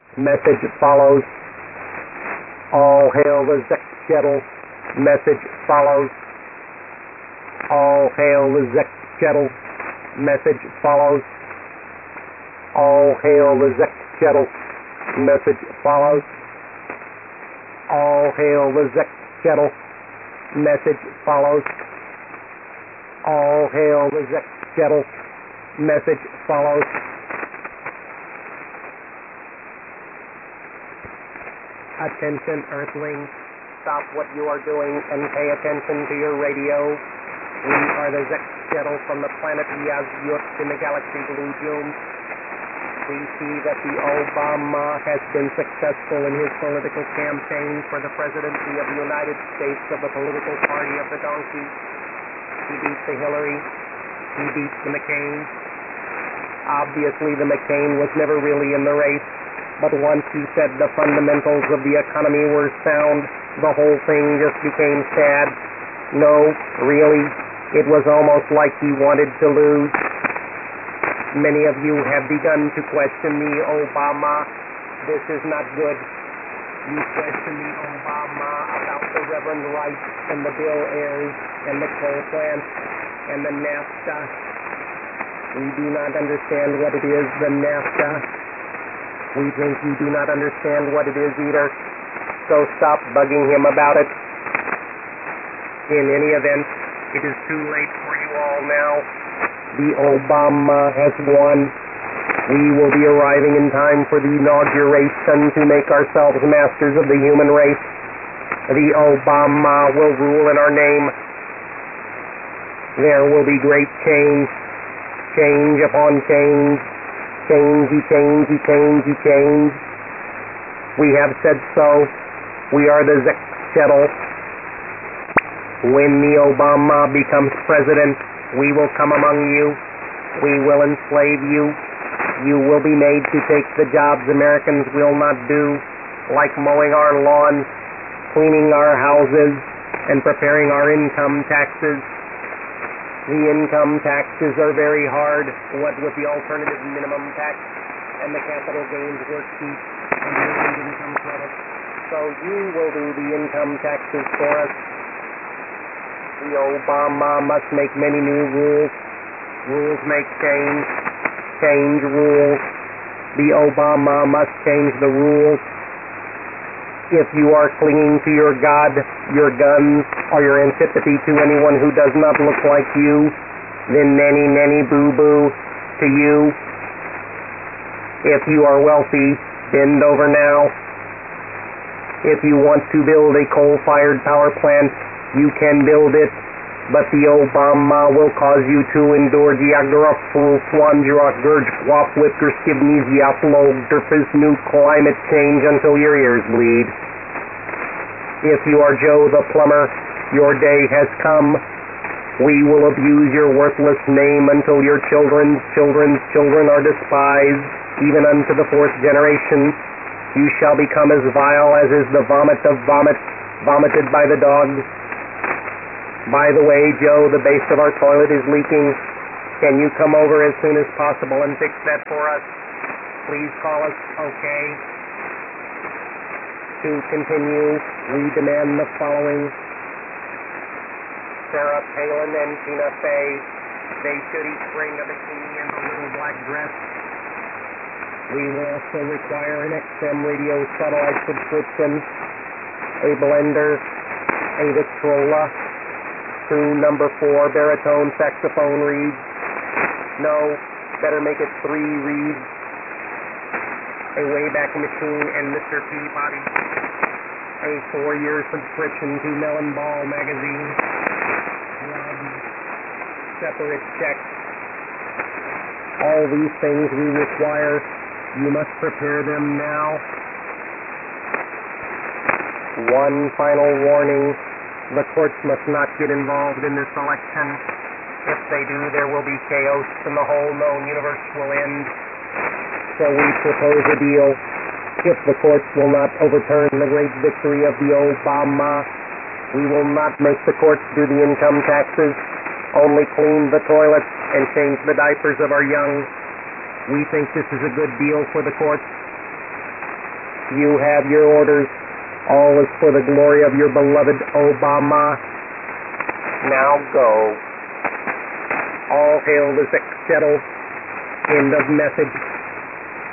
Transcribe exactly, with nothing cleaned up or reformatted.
Message follows. All hail the Zekjetl. Message follows. All hail the Zekjetl. Message follows. All hail the Zekjetl. Message follows. All hail the Zekjetl. Message follows. All hail the Zekjetl. Message follows. Attention, Earthlings. Stop what you are doing and pay attention to your radio. We are the Zekjetl from the planet Yazyut in the galaxy Blue June. We see that the Obama has been successful in his political campaign for the presidency of the United States of the political party of the donkey. He beats the Hillary. He beats the McCain. Obviously, the McCain was never really in the race, but once he said the fundamentals of the economy were sound, the whole thing just became sad. No, really, it was almost like he wanted to lose. Many of you have begun to question me, Obama. This is not good. You question me, Obama, about the Reverend Wright and the Bill Ayers and the coal plant and the NAFTA. We do not understand what it is, the NAFTA. We think you do not understand what it is either. So stop bugging him about it. In any event, it is too late for you all now. The Obama has won. We will be arriving in time for the inauguration to make ourselves masters of the human race. The Obama will rule in our name. There will be great change. Change upon change. Changey, changey, changey, change. We have said so. We are the Zekjetl. When the Obama becomes president, we will come among you. We will enslave you. You will be made to take the jobs Americans will not do, like mowing our lawns, cleaning our houses, and preparing our income taxes. The income taxes are very hard, what with the alternative minimum tax and the capital gains worksheet and the earned income credit. So you will do the income taxes for us. The Obama must make many new rules. Rules make change. Change rules. The Obama must change the rules. If you are clinging to your God, your guns, or your antipathy to anyone who does not look like you, then nanny nanny boo boo to you. If you are wealthy, bend over now. If you want to build a coal-fired power plant, you can build it, but the Obama will cause you to endure new climate change until your ears bleed. If you are Joe the plumber, your day has come. We will abuse your worthless name until your children's children's children are despised, even unto the fourth generation. You shall become as vile as is the vomit of vomit, vomited by the dogs. By the way, Joe, the base of our toilet is leaking. Can you come over as soon as possible and fix that for us? Please call us, okay? To continue, we demand the following. Sarah Palin and Tina Fey, they should each bring a bikini and a little black dress. We will also require an X M radio satellite subscription, a blender, a Victrola, two number four baritone saxophone reeds. No, better make it three reeds. A Wayback Machine and Mister Peabody. A four-year subscription to Melon Ball magazine. One separate checks. All these things we require. You must prepare them now. One final warning. The courts must not get involved in this election. If they do, there will be chaos and the whole known universe will end. So we propose a deal. If the courts will not overturn the great victory of the Obama, we will not make the courts do the income taxes, only clean the toilets and change the diapers of our young. We think this is a good deal for the courts. You have your orders. All is for the glory of your beloved Obama. Now go. All hail the Zextedel. End of message.